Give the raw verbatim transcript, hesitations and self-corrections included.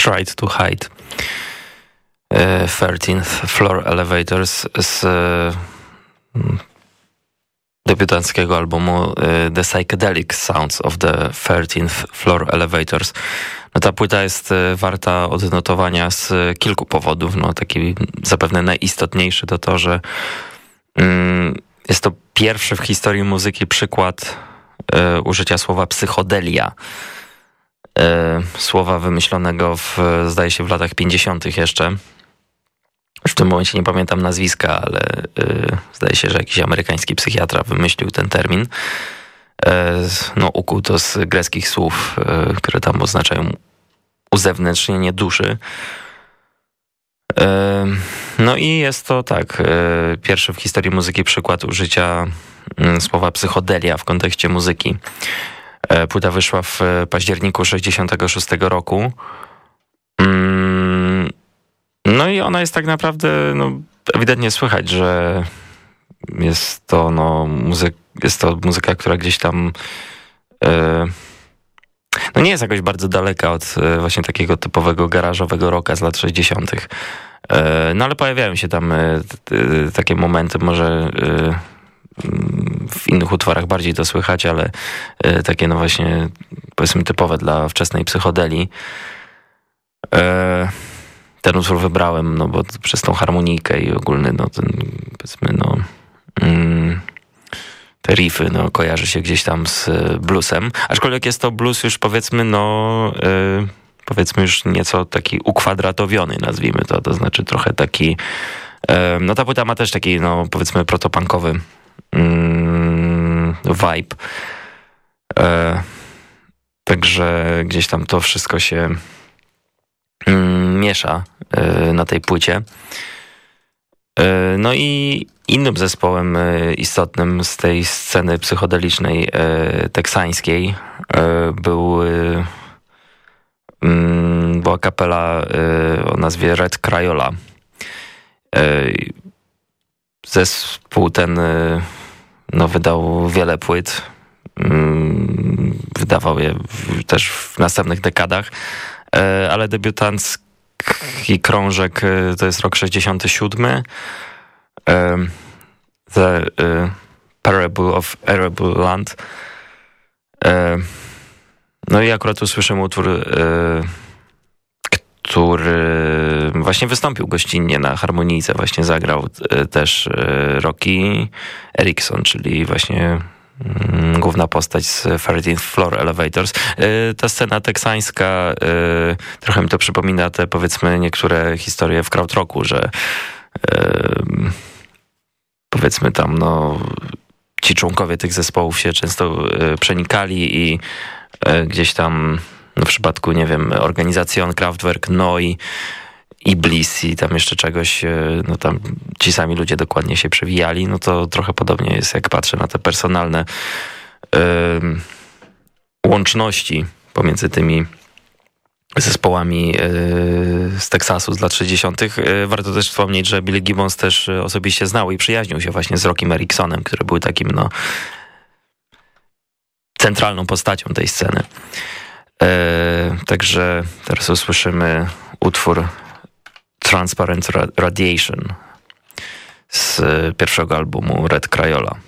Tried to Hide thirteenth Floor Elevators z debiutanckiego albumu The Psychedelic Sounds of the thirteenth Floor Elevators. No ta płyta jest warta odnotowania z kilku powodów. No taki zapewne najistotniejszy to to, że mm, jest to pierwszy w historii muzyki przykład y, użycia słowa psychodelia. Y, słowa wymyślonego w, zdaje się, w latach pięćdziesiątych jeszcze. Już w tym momencie nie pamiętam nazwiska, ale y, zdaje się, że jakiś amerykański psychiatra wymyślił ten termin. Y, no, ukuł to z greckich słów, y, które tam oznaczają uzewnętrznienie duszy. Y, no i jest to tak, y, pierwszy w historii muzyki przykład użycia y, słowa psychodelia w kontekście muzyki. Y, płyta wyszła w październiku sześćdziesiątego szóstego roku. Y, No i ona jest tak naprawdę, no, ewidentnie słychać, że jest to, no, muzyk, jest to muzyka, która gdzieś tam yy, no nie jest jakoś bardzo daleka od yy, właśnie takiego typowego garażowego rocka z lat sześćdziesiątych. Yy, no ale pojawiają się tam yy, yy, takie momenty, może yy, w innych utworach bardziej to słychać, ale yy, takie no właśnie, powiedzmy, typowe dla wczesnej psychodelii. Yy, Ten utwór wybrałem, no bo przez tą harmonijkę i ogólny, no ten, powiedzmy, no mm, te riffy, no kojarzy się gdzieś tam z bluesem, aczkolwiek jest to blues już, powiedzmy, no yy, powiedzmy już nieco taki ukwadratowiony, nazwijmy to, to znaczy trochę taki, yy, no ta płyta ma też taki, no powiedzmy, protopunkowy yy, vibe, yy, także gdzieś tam to wszystko się miesza na tej płycie. No i innym zespołem istotnym z tej sceny psychodelicznej teksańskiej był była kapela o nazwie Red Crayola. Zespół ten no, wydał wiele płyt. Wydawał je też w następnych dekadach, ale debiutancki krążek to jest rok sześćdziesiąty siódmy. The Parable of Arable Land. No i akurat usłyszymy utwór, który właśnie wystąpił gościnnie na harmonijce. Właśnie zagrał też Rocky Erickson, czyli właśnie główna postać z thirteenth Floor Elevators. Ta scena teksańska, trochę mi to przypomina te, powiedzmy, niektóre historie w krautrocku, że powiedzmy tam, no, ci członkowie tych zespołów się często przenikali i gdzieś tam, no, w przypadku, nie wiem, Organisation, Kraftwerk, Noi, Iblis i tam jeszcze czegoś, no tam ci sami ludzie dokładnie się przewijali, no to trochę podobnie jest, jak patrzę na te personalne yy, łączności pomiędzy tymi zespołami yy, z Teksasu z lat sześćdziesiątych. Yy, warto też wspomnieć, że Billy Gibbons też osobiście znał i przyjaźnił się właśnie z Rockiem Ericksonem, który był takim, no, centralną postacią tej sceny. Yy, także teraz usłyszymy utwór Transparent Radiation z pierwszego albumu Red Crayola.